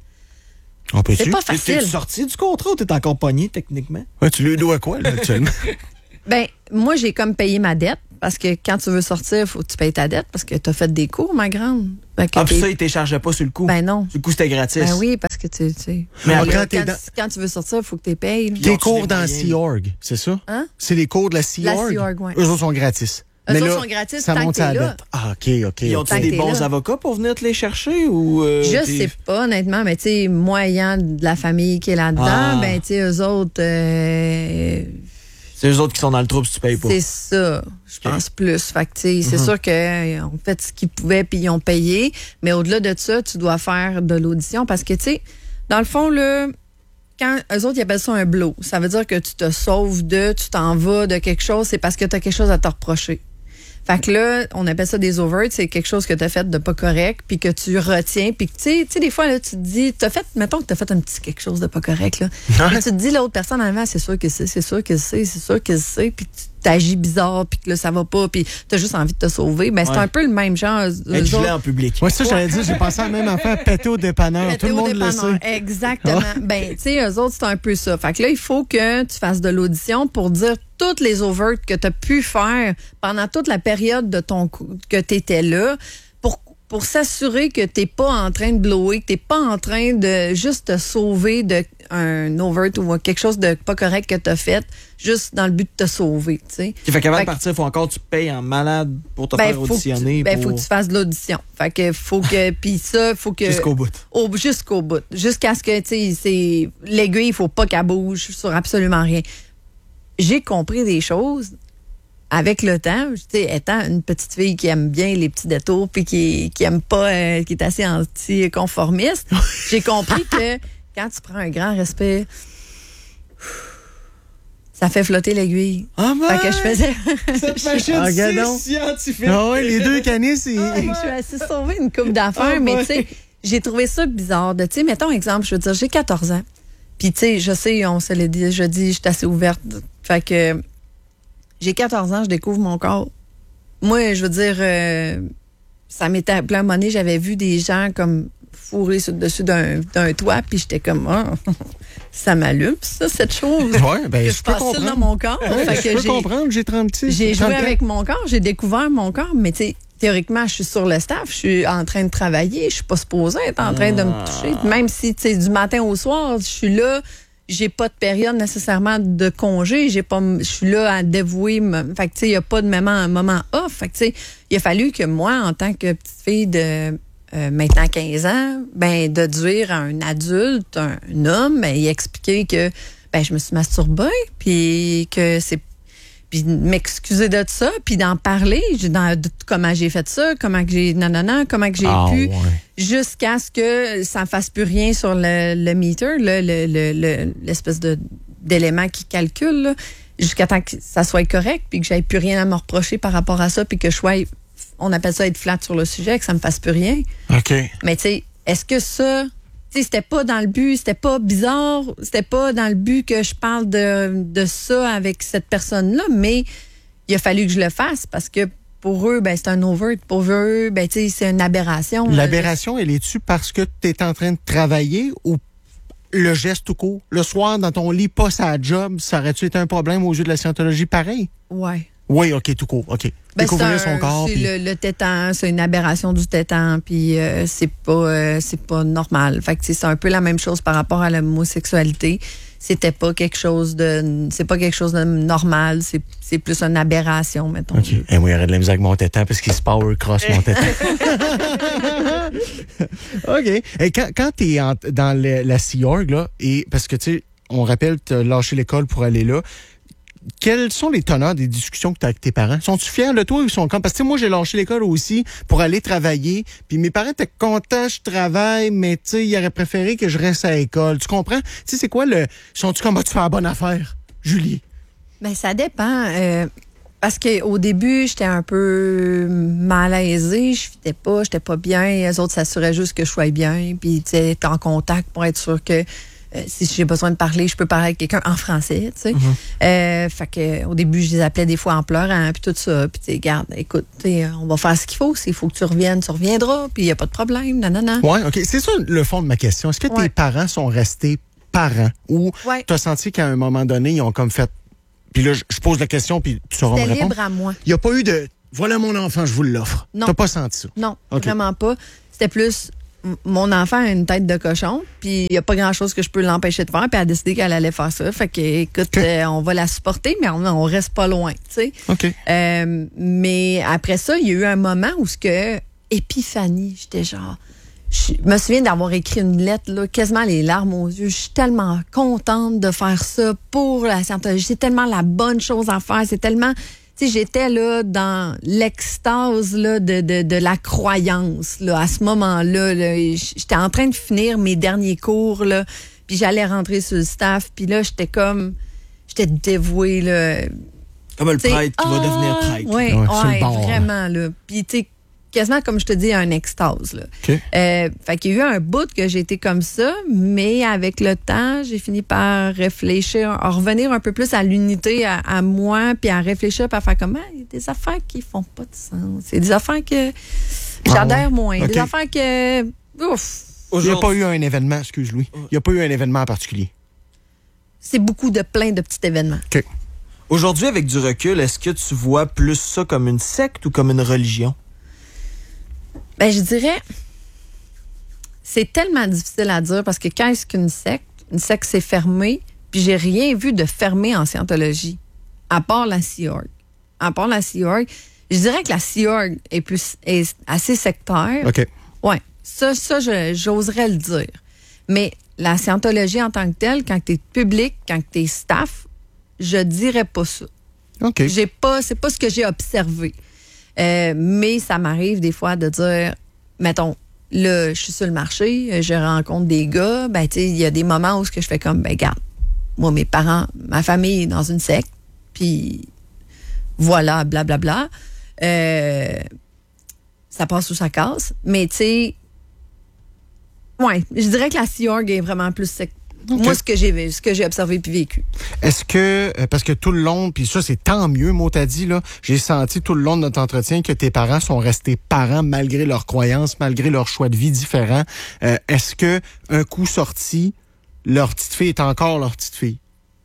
On peut-tu? C'est pas T'es- facile. T'es sorti du contrat ou t'es encore pogné techniquement? Ouais, tu lui dois quoi, là, actuellement? Ben moi j'ai comme payé ma dette parce que quand tu veux sortir, faut que tu payes ta dette parce que tu as fait des cours, ma grande. Fait que Ah, puis t'es- ça, ils t'échargeaient pas sur le coup. ben non. Du coup, c'était gratis. Ben oui, parce que tu tu sais. Mais Quand- après, quand, t'es dans- quand tu veux sortir, il faut que tu payes. là. Ils Tes ont-tu cours des dans moyens? Sea Org, c'est ça? Hein? C'est les cours de la Sea La Org? Sea Org, ouais. Eux autres sont gratis. Eux Mais autres là, sont gratis ça tant monte que t'es à la là. dette. Ah, OK, OK. Ils ok. ont-tu Tant des que t'es bons là. avocats pour venir te les chercher ou. euh, Je t'es- sais pas, honnêtement, mais tu sais, moi ayant de la famille qui est là-dedans, Ah. ben tu sais, eux autres, euh, C'est eux autres qui sont dans le trouble si tu payes pas. c'est ça, je pense plus. Fait que tu sais, c'est sûr qu'ils ont fait ce qu'ils pouvaient puis ils ont payé, mais au-delà de ça, tu dois faire de l'audition parce que tu sais, dans le fond, là, quand eux autres, ils appellent ça un blow, ça veut dire que tu te sauves de, tu t'en vas de quelque chose, c'est parce que tu as quelque chose à te reprocher. Fait que là, on appelle ça des overts, c'est quelque chose que tu as fait de pas correct, puis que tu retiens, puis que tu sais, tu sais, des fois, là, tu te dis, t'as fait, mettons que tu as fait un petit quelque chose de pas correct, là. Puis tu te dis, l'autre personne en avant, c'est sûr que c'est, c'est sûr que c'est, c'est sûr que c'est, puis tu t'agis bizarre, puis que là, ça va pas, puis t'as juste envie de te sauver. Ben, c'est Ouais. un peu le même genre. Être Eux gelé autres- en public. Moi, ça, j'allais dire, j'ai pensé à la même affaire, péter au dépanneur. Péter Tout le au monde le dépanneur. sait. Exactement. Ben, tu sais, eux autres, c'est un peu ça. Fait que là, il faut que tu fasses de l'audition pour dire toutes les overts que tu as pu faire pendant toute la période de ton cou- que tu étais là pour, pour s'assurer que tu n'es pas en train de blower, que tu n'es pas en train de juste te sauver d'un overt ou quelque chose de pas correct que tu as fait, juste dans le but de te sauver, tu sais. Fait qu'avant Fait de que- partir, il faut encore que tu payes en malade pour te Ben, faire faut que tu- auditionner. ben, pour... faut que tu fasses de l'audition. Fait que faut que puis ça, faut que Jusqu'au bout. au- jusqu'au bout. Jusqu'à ce que, tu sais, c'est l'aiguille, il faut pas qu'elle bouge sur absolument rien. J'ai compris des choses avec le temps. Tu sais, étant une petite fille qui aime bien les petits détours puis qui, qui aime pas, euh, qui est assez anticonformiste, j'ai compris que quand tu prends un grand respect, ça fait flotter l'aiguille. Ah, ben, Fait que je faisais... cette machine, Ah, c'est gadon. scientifique. Ah ouais, les deux canis, c'est... Je suis assez sauvée une coupe d'affaires, Ah, mais ouais. tu sais, j'ai trouvé ça bizarre. De, tu sais, mettons exemple, je veux dire, j'ai quatorze ans. Puis tu sais, je sais, on se l'a dit, je dis, je suis assez ouverte. Fait que j'ai quatorze ans, je découvre mon corps. Moi, je veux dire, euh, ça m'était à plein moment, j'avais vu des gens comme fourrés sur le dessus d'un d'un toit, puis j'étais comme, oh, ça m'allume, ça, cette chose. Ouais, ben, que je je peux passe ça dans comprendre. mon corps. Ouais, Fait je que peux j'ai- comprendre, j'ai trente-six. j'ai joué trente-quatre. avec mon corps, j'ai découvert mon corps, mais tu sais, théoriquement, je suis sur le staff, je suis en train de travailler, je suis pas supposée être en train de me toucher. Même si, tu sais, du matin au soir, je suis là, j'ai pas de période nécessairement de congé, j'ai pas, je suis là à dévouer, me- fait que tu sais, il y a pas de moment, un moment off. Fait que tu sais, il a fallu que moi, en tant que petite fille de euh, maintenant quinze ans, ben, de dire à un adulte, un, un homme, ben, y expliquer que ben, je me suis masturbée, puis que c'est puis m'excuser de ça, puis d'en parler, j'ai- dans, de comment j'ai fait ça, comment que j'ai non non non, comment que j'ai Ah, pu, ouais. jusqu'à ce que ça ne fasse plus rien sur le, le meter, le- le- le- le- l'espèce de d'élément qui calcule, là, jusqu'à temps que ça soit correct, puis que j'aille plus rien à me reprocher par rapport à ça, puis que je sois, on appelle ça être flat sur le sujet, que ça me fasse plus rien. OK. Mais tu sais, est-ce que ça, tu sais, c'était pas dans le but, c'était pas bizarre, c'était pas dans le but que je parle de, de ça avec cette personne-là, mais il a fallu que je le fasse parce que pour eux, ben, c'est un overt. Pour eux, ben, tu sais, c'est une aberration. L'aberration, elle est-tu parce que tu es en train de travailler ou le geste tout court? Le soir, dans ton lit, pas sa job, ça aurait-tu été un problème aux yeux de la scientologie pareil? Ouais. Oui, OK, tout court, OK. Ben, Découvrir c'est un- son corps. C'est puis- le, le tétan, c'est une aberration du tétan, puis euh, c'est pas, euh, c'est pas normal. Fait que tu sais, c'est un peu la même chose par rapport à l'homosexualité. C'était pas quelque chose de, c'est pas quelque chose de normal. C'est, c'est plus une aberration, mettons. OK. Et moi, il y aurait de la misère avec mon tétan parce qu'il se power cross mon tétan. OK. Et quand, quand tu es dans le- la Sea Org, là, et parce que, tu sais, on rappelle, tu as lâché l'école pour aller là. Quelles sont les teneurs des discussions que tu as avec tes parents? Sont-tu fiers de toi ou ils sont comme? Parce que tu sais, moi, j'ai lâché l'école aussi pour aller travailler. Puis mes parents étaient contents, je travaille, mais tu sais, ils auraient préféré que je reste à l'école. Tu comprends? Tu sais, c'est quoi le. Sont-tu comme, ah, tu fais la bonne affaire, Julie? Ben, ça dépend. euh, parce qu'au début, j'étais un peu malaisée. Je fitais pas, j'étais pas bien. Les autres s'assuraient juste que je sois bien. Puis, tu sais, être en contact pour être sûr que euh, si j'ai besoin de parler, je peux parler avec quelqu'un en français, tu sais. Euh, fait que au début, je les appelais des fois en pleurant, puis tout ça. Puis, tu sais, garde, écoute, tu sais, on va faire ce qu'il faut. S'il faut que tu reviennes, tu reviendras. Puis, il n'y a pas de problème. Non, non, non. Oui, OK. C'est ça le fond de ma question. Est-ce que tes Ouais. parents sont restés parents ou Ouais. tu as senti qu'à un moment donné, ils ont comme fait. Puis là, je je pose la question, puis tu sauras me C'était répondre. libre à moi. Il n'y a pas eu de. Voilà mon enfant, je vous l'offre. Non. T'as pas senti ça? Non, OK. vraiment pas. C'était plus, m- mon enfant a une tête de cochon, puis il n'y a pas grand-chose que je peux l'empêcher de faire, puis elle a décidé qu'elle allait faire ça. Fait que, écoute, OK. euh, on va la supporter, mais on, on reste pas loin, tu sais. OK. Euh, mais après ça, il y a eu un moment où ce que, épiphanie, j'étais genre... Je me souviens d'avoir écrit une lettre, là, quasiment les larmes aux yeux. Je suis tellement contente de faire ça pour la scientologie. C'est tellement la bonne chose à faire. C'est tellement... Tu sais, j'étais là dans l'extase là, de, de, de la croyance là, à ce moment-là. Là. J'étais en train de finir mes derniers cours, là, puis j'allais rentrer sur le staff. Puis là, j'étais comme... J'étais dévouée, là. Comme le T'sais, prêtre qui va ah, devenir prêtre. Oui, Ouais, sur le ouais, bord, vraiment. Là. Puis, tu sais, quasiment, comme je te dis, un extase. Là. OK. Euh, fait qu'il y a eu un bout que j'ai été comme ça, mais avec le temps, j'ai fini par réfléchir, à revenir un peu plus à l'unité, à, à moi, puis à réfléchir, puis à faire comme, ah, il y a des affaires qui font pas de sens. Il y a des affaires que j'adhère Ah ouais. moins. OK. Des affaires que, ouf, Il n'y a pas eu un événement, excuse Louis. Il n'y a pas eu un événement en particulier. c'est beaucoup de plein de petits événements. OK. Aujourd'hui, avec du recul, est-ce que tu vois plus ça comme une secte ou comme une religion? Ben, je dirais, c'est tellement difficile à dire parce que qu'est-ce qu'une secte? Une secte, c'est fermé, puis j'ai rien vu de fermé en scientologie, à part la Sea Org. À part la Sea Org, je dirais que la Sea Org est, plus, est assez sectaire. OK. Oui, ça, ça je- j'oserais le dire. Mais la scientologie en tant que telle, quand tu es public, quand tu es staff, je dirais pas ça. OK. J'ai pas, c'est pas ce que j'ai observé. Euh, mais ça m'arrive des fois de dire, mettons, là, je suis sur le marché, je rencontre des gars, ben, tu sais, il y a des moments où ce que je fais comme, ben, regarde, moi, mes parents, ma famille est dans une secte, puis voilà, blablabla. Euh, ça passe ou ça casse. Mais, tu sais, ouais, je dirais que la Sea Org est vraiment plus secte. OK. Moi, ce que j'ai ce que j'ai observé puis vécu. Est-ce que, euh, parce que tout le long, puis ça, c'est tant mieux, mot t'as dit, là, j'ai senti tout le long de notre entretien que tes parents sont restés parents malgré leurs croyances, malgré leur choix de vie différents. Euh, est-ce que, un coup sorti, leur petite fille est encore leur petite fille?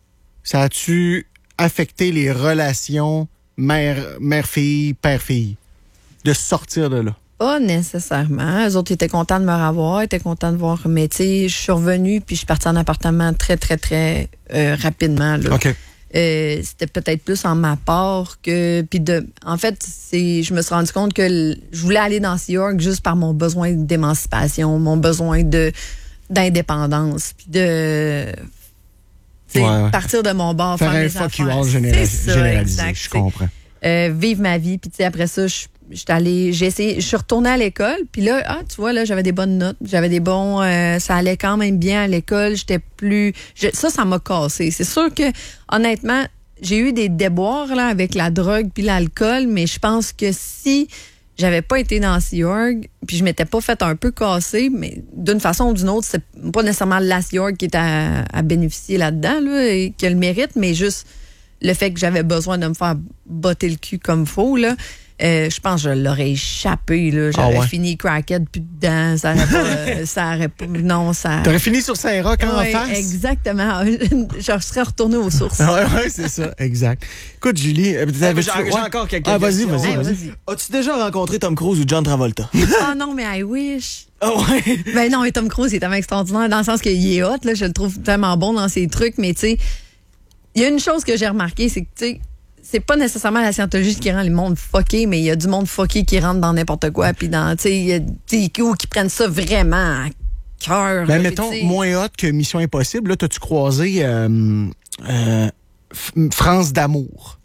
Ça a-tu affecté les relations mère, mère-fille, père-fille? De sortir de là? Pas nécessairement. Eux autres étaient contents de me revoir, étaient contents de voir. Mais tu sais, je suis revenue puis je suis partie en appartement très, très, très euh, rapidement. Là. OK. Euh, c'était peut-être plus en ma part que. Puis de. En fait, c'est. Je me suis rendu compte que l- je voulais aller dans Sea Org juste par mon besoin d'émancipation, mon besoin de d'indépendance, puis de. tu sais, Ouais, ouais. partir de mon bord, Faire faire un mes fuck you affaires. all généra- C'est ça, généralisé, exact, je c'est- comprends. euh, vivre ma vie. Puis tu sais, après ça, je je suis allée, j'ai essayé, je suis retournée à l'école. Puis là, ah, tu vois, là, j'avais des bonnes notes, j'avais des bons, euh, ça allait quand même bien à l'école. J'étais plus, je- ça, ça m'a cassé. C'est sûr que, honnêtement, j'ai eu des déboires là avec la drogue puis l'alcool, mais je pense que si j'avais pas été dans Sea Org, puis je m'étais pas fait un peu casser, mais d'une façon ou d'une autre, c'est pas nécessairement la Sea Org qui est à, à bénéficier là-dedans, là, et qui a le mérite, mais juste le fait que j'avais besoin de me faire botter le cul comme faux, là, euh, je pense que je l'aurais échappé. Là. J'aurais Ah ouais? fini crackhead plus dedans. Ça aurait pas... euh, ça aurait pas non, ça... T'aurais fini sur Saint-Roch en Ouais, face? exactement. Je serais retournée aux sources. Ouais, ouais, c'est ça, exact. Écoute, Julie, euh, J'ai t'avais- j'ai ouais. encore quelques Ah, vas-y, questions. vas-y, Hey, vas-y. vas-y. As-tu déjà rencontré Tom Cruise ou John Travolta? Ah non, mais I wish. Ah ouais? Ben non, mais Tom Cruise, il est tellement extraordinaire dans le sens qu'il est hot. Là, je le trouve tellement bon dans ses trucs. Mais tu sais, il y a une chose que j'ai remarqué, c'est que tu sais, c'est pas nécessairement la scientologie qui rend le monde fucké, mais il y a du monde fucké qui rentre dans n'importe quoi. Puis dans, tu sais, il y a des ou qui prennent ça vraiment à cœur. Ben, là, mettons, puis tu sais. moins hot que Mission Impossible, là, t'as-tu croisé euh, euh, F- France d'amour?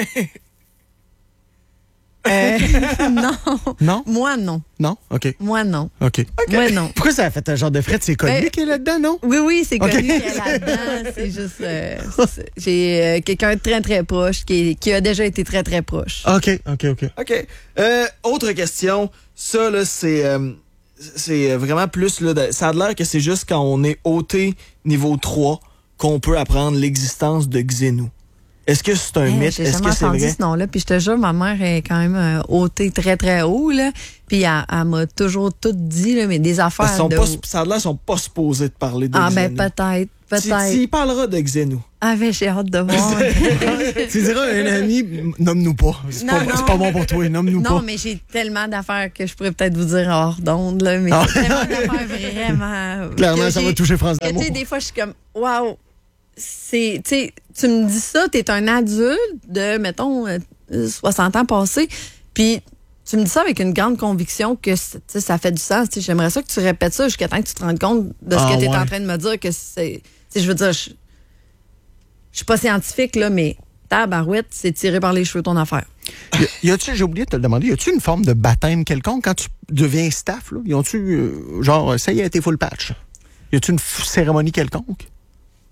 Euh, non. Non? Moi, non. Non? OK. Moi, non. OK. Moi, non. Pourquoi ça a fait un genre de fret? C'est connu Ben- qui est là-dedans, non? Oui, oui, c'est Ok. connu qu'il y a là-dedans. C'est juste. euh, c'est ça. J'ai euh, quelqu'un de très, très proche qui, est- qui a déjà été très, très proche. OK, OK, OK. OK. Euh, autre question. Ça, là, c'est... euh, c'est vraiment plus... Là, de- ça a l'air que c'est juste quand on est O T niveau trois qu'on peut apprendre l'existence de Xenu. Est-ce que c'est un Hey, mythe? J'ai Est-ce jamais que c'est entendu vrai? ce nom-là. Puis je te jure, ma mère est quand même euh, ôtée très, très haut. Là. Puis elle, elle m'a toujours tout dit, là, mais des Parce affaires qu'ils sont de... pas, ça a l'air qu'ils sont pas supposés de parler de Ah, ben Xenu. peut-être, Tu- peut-être. tu- Il parlera de Xenu. Ah, ben j'ai hâte de voir. Tu diras à un ami, nomme-nous pas. C'est Non, pas, non. c'est pas bon pour toi, nomme-nous Non, pas. mais j'ai tellement d'affaires que je pourrais peut-être vous dire hors d'onde, là, mais Ah. c'est tellement d'affaires vraiment... Clairement, que ça va j'ai- toucher France que, tu d'amour. sais, des fois, je suis comme, waouh, c'est, tu sais, tu me dis ça, t'es un adulte de, mettons, euh, soixante ans passés, puis tu me dis ça avec une grande conviction que c'est- tu sais, ça fait du sens. Tu sais, j'aimerais ça que tu répètes ça jusqu'à temps que tu te rendes compte de ce Ah, que tu es ouais. en train de me dire, que c'est, tu sais, je veux dire, je, je suis pas scientifique, là, mais tabarouette, c'est tiré par les cheveux ton affaire. Y a-tu, j'ai oublié de te le demander, y a-tu une forme de baptême quelconque quand tu deviens staff, là? Y ont-tu, euh, genre, ça y est, t'es full patch? Y a-tu une f- cérémonie quelconque?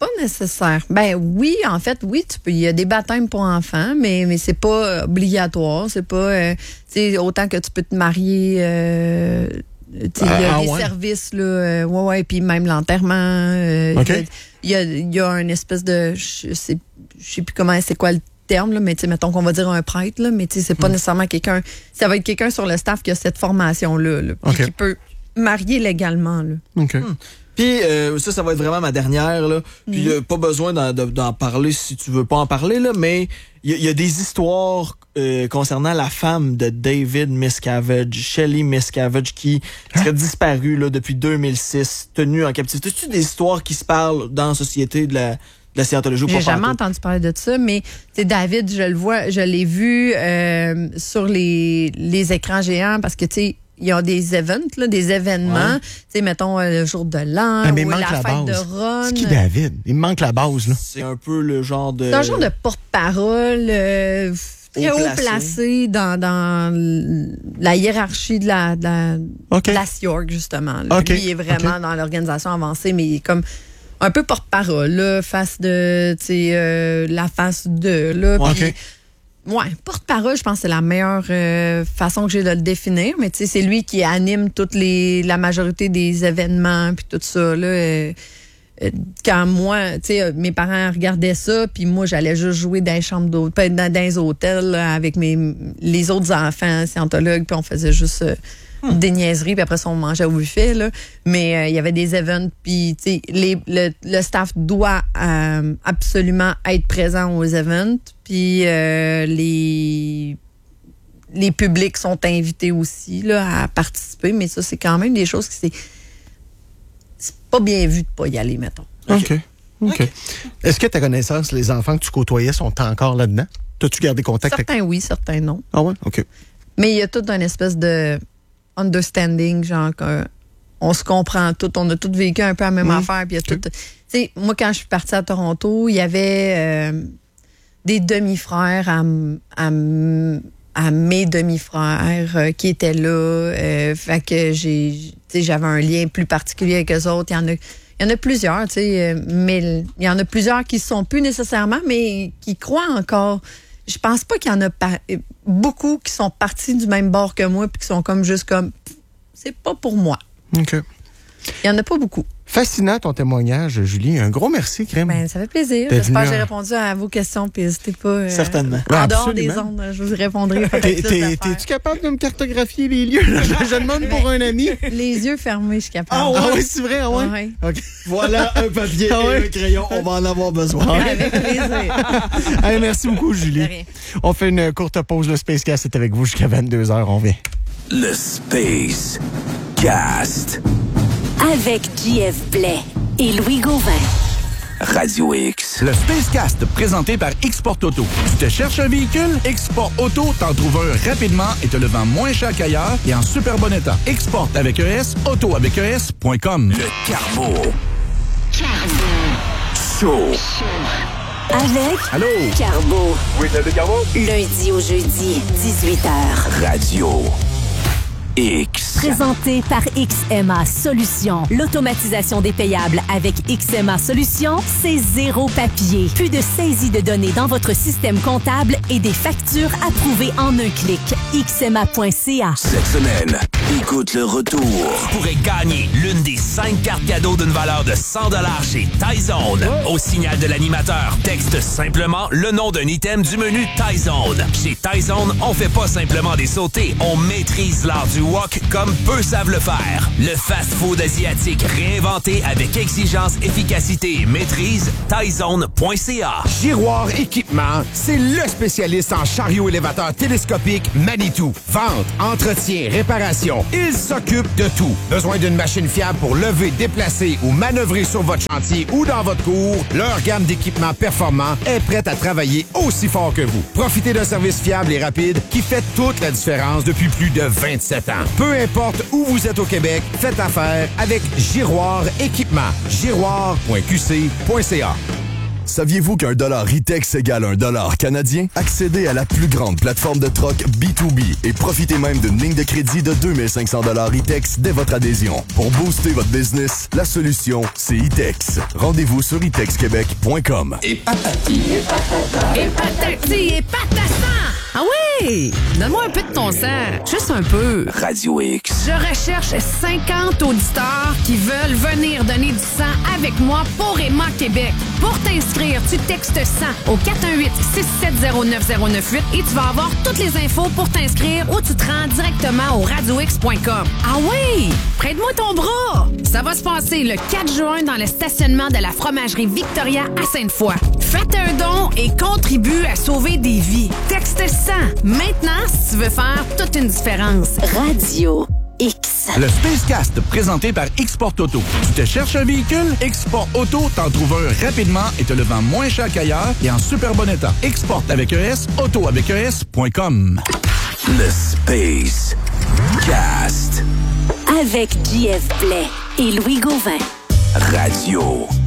Pas nécessaire. Ben oui, en fait, oui, tu peux. Il y a des baptêmes pour enfants, mais, mais c'est pas obligatoire. C'est pas. Euh, tu sais, autant que tu peux te marier. Euh, il y a ah, des ouais. services, là. Euh, ouais, ouais, puis même l'enterrement. Euh, OK. Il y a, il y a une espèce de. Je sais, je sais plus comment c'est quoi le terme, là, mais tu sais, mettons qu'on va dire un prêtre, là, mais tu sais, c'est pas mm. nécessairement quelqu'un. Ça va être quelqu'un sur le staff qui a cette formation-là, là, puis OK. qui peut marier légalement, là. OK. Hmm. Puis euh, ça, ça va être vraiment ma dernière. Là. Puis mm. euh, pas besoin d'en, d'en parler si tu veux pas en parler, là, mais il y, y a des histoires euh, concernant la femme de David Miscavige, Shelley Miscavige, qui serait hein? disparue là, depuis deux mille six, tenue en captivité. Est-ce que des histoires qui se parlent dans la société de la, de la scientologie? J'ai jamais entendu parler de ça, mais David, je le vois, je l'ai vu euh, sur les, les écrans géants parce que, tu sais, il y a des events, là, des événements. Ouais. Tu sais, mettons, euh, le jour de l'an, ah, ou la, la fête base. de Ron. C'est qui, David? Il me manque la base, là. C'est un peu le genre de... C'est un genre de porte-parole euh, très haut placé, placé dans, dans la hiérarchie de la, de la, okay. de la S I O R G, justement. Là. Okay. Lui, il est vraiment okay. dans l'organisation avancée, mais il est comme un peu porte-parole, là, face de, tu sais, euh, la face de, là. Okay. Puis, ouais, porte-parole, je pense que c'est la meilleure euh, façon que j'ai de le définir. Mais tu sais, c'est lui qui anime toutes les, la majorité des événements puis tout ça là. Euh, euh, quand moi, tu sais, mes parents regardaient ça, puis moi j'allais juste jouer dans les chambres d'hôtel, dans, dans les hôtels là, avec mes les autres enfants scientologues, puis on faisait juste euh, hum. des niaiseries, puis après ça on mangeait au buffet là. Mais euh, il y avait des events, puis tu sais, les le, le staff doit euh, absolument être présent aux events. Puis euh, les, les publics sont invités aussi là, à participer, mais ça, c'est quand même des choses qui c'est, c'est pas bien vu de pas y aller, mettons. OK. OK. okay. Est-ce que ta connaissance, les enfants que tu côtoyais sont encore là-dedans? T'as-tu gardé contact certains avec... oui, certains non. Ah ouais? OK. Mais il y a tout un espèce de understanding, genre qu'on se comprend tout, on a tous vécu un peu la même mmh. affaire. Puis il y a okay. tout. Tu sais, moi, quand je suis partie à Toronto, il y avait... Euh, des demi-frères à, à, à mes demi-frères euh, qui étaient là. Euh, fait que j'ai, j'avais un lien plus particulier avec eux autres. Il y en a, il y en a plusieurs, tu sais, mais il y en a plusieurs qui ne sont plus nécessairement, mais qui croient encore. Je pense pas qu'il y en a par, beaucoup qui sont partis du même bord que moi puis qui sont comme juste comme, c'est pas pour moi. OK. Il y en a pas beaucoup. Fascinant ton témoignage, Julie. Un gros merci, Crème. Ben, ça fait plaisir. T'es J'espère que j'ai répondu à vos questions, puis n'hésitez pas. Euh, Certainement. En ouais, dehors des ondes, je vous répondrai. T'es, t'es, t'es-tu capable de me cartographier les lieux? je, je demande pour un ami. Les yeux fermés, je suis capable. Ah ouais, ah, ouais c'est vrai, ah ouais? ouais. Okay. Voilà un papier ah ouais. et un crayon. On va en avoir besoin. Avec plaisir. Allez, merci beaucoup, Julie. On fait une courte pause. Le Space Cast est avec vous jusqu'à vingt-deux heures. On vient. Le Space Cast. Avec J F Blais et Louis Gauvin. Radio X. Le Spacecast, présenté par Export Auto. Tu te cherches un véhicule? Export Auto t'en trouve un rapidement et te le vend moins cher qu'ailleurs et en super bon état. Export avec E S, auto avec E S point com. Le Carbo. Carbo. Show. Avec Allô? Carbo. Oui, c'est le Carbo. Lundi au jeudi, dix-huit heures. Radio X. Présenté par X M A Solutions. L'automatisation des payables avec X M A Solutions, c'est zéro papier. Plus de saisie de données dans votre système comptable et des factures approuvées en un clic. X M A point C A. Cette semaine, écoute le retour. Vous pourrez gagner l'une des cinq cartes cadeaux d'une valeur de cent dollars chez Tyzone. Au signal de l'animateur, texte simplement le nom d'un item du menu Tyzone. Chez Tyzone, on fait pas simplement des sautés, on maîtrise l'art du wok comme peu savent le faire. Le fast-food asiatique réinventé avec exigence, efficacité et maîtrise, Tyzone point C A. Giroir Équipement, c'est le spécialiste en chariot élévateur télescopique Manitou. Vente, entretien, réparation, il s'occupe de tout. Besoin d'une machine fiable pour lever, déplacer ou manœuvrer sur votre chantier ou dans votre cour? Leur gamme d'équipements performants est prête à travailler aussi fort que vous. Profitez d'un service fiable et rapide qui fait toute la différence depuis plus de vingt-sept ans. Peu importe où vous êtes au Québec, faites affaire avec Giroir Équipement. giroir point q c point c a. Saviez-vous qu'un dollar E-Tex égale un dollar canadien? Accédez à la plus grande plateforme de troc B deux B et profitez même d'une ligne de crédit de deux mille cinq cents dollars E-Tex dès votre adhésion. Pour booster votre business, la solution, c'est E-Tex. Rendez-vous sur e tex québec point com. Et patati. Et patata. Et patati et patata. Ah oui! Donne-moi un peu de ton sang. Juste un peu. Radio X. Je recherche cinquante auditeurs qui veulent venir donner du sang avec moi pour Emma Québec. Pour t'inscrire, tu textes sang au quatre un huit, six sept zéro, neuf zéro neuf huit et tu vas avoir toutes les infos pour t'inscrire ou tu te rends directement au radio x point com. Ah oui! Prête-moi ton bras! Ça va se passer le quatre juin dans le stationnement de la fromagerie Victoria à Sainte-Foy. Faites un don et contribue à sauver des vies. Texte sang. Maintenant, si tu veux faire toute une différence. Radio X. Le Spacecast, présenté par Export Auto. Tu te cherches un véhicule? Export Auto t'en trouve un rapidement et te le vend moins cher qu'ailleurs et en super bon état. Export avec E S, auto avec E S point com. Le Space Cast. Avec J F Blais et Louis Gauvin. Radio